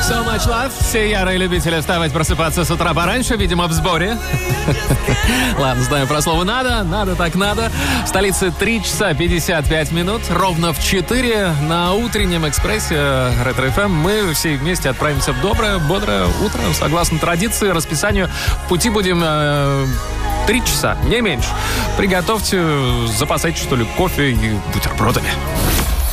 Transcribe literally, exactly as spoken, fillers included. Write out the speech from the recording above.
So much love. Все ярые любители вставать, просыпаться с утра пораньше, видимо, в сборе. Ладно, знаю про слово «надо». Надо так надо. В столице три часа пятьдесят пять минут. Ровно в четыре на утреннем экспрессе Ретро эф эм мы все вместе отправимся в доброе, бодрое утро. Согласно традиции, расписанию, в пути будем... Э- Три часа, не меньше. Приготовьте, запасайте, что ли, кофе и бутербродами.